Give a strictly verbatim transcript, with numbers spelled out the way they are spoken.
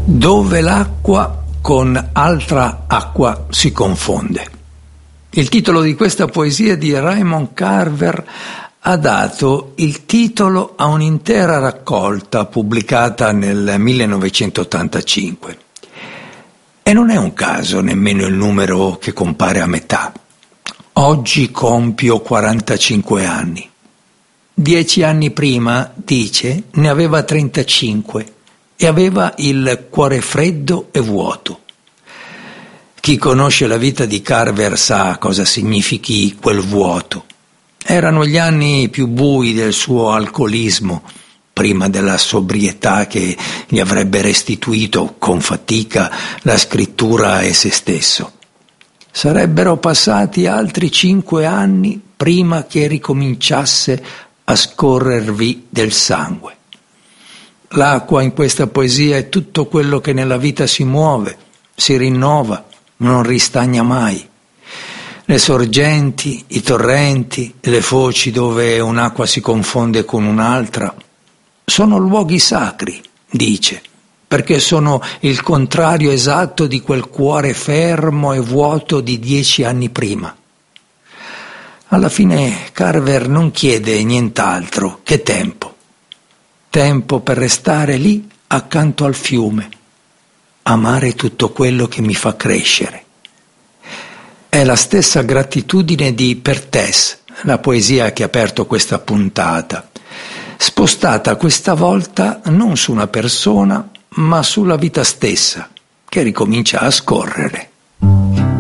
Dove l'acqua con altra acqua si confonde. Il titolo di questa poesia di Raymond Carver ha dato il titolo a un'intera raccolta pubblicata nel millenovecentottantacinque. E non è un caso nemmeno il numero che compare a metà. Oggi compio quarantacinque anni. Dieci anni prima, dice, ne aveva trentacinque e aveva il cuore freddo e vuoto. Chi conosce la vita di Carver sa cosa significhi quel vuoto. Erano gli anni più bui del suo alcolismo, prima della sobrietà che gli avrebbe restituito con fatica la scrittura e se stesso. Sarebbero passati altri cinque anni prima che ricominciasse a scorrervi del sangue. L'acqua in questa poesia è tutto quello che nella vita si muove, si rinnova, non ristagna mai. Le sorgenti, i torrenti, le foci dove un'acqua si confonde con un'altra, sono luoghi sacri, dice, perché sono il contrario esatto di quel cuore fermo e vuoto di dieci anni prima. Alla fine Carver non chiede nient'altro che tempo. Tempo per restare lì accanto al fiume, amare tutto quello che mi fa crescere. È la stessa gratitudine di Pertès, la poesia che ha aperto questa puntata, spostata questa volta non su una persona, ma sulla vita stessa, che ricomincia a scorrere.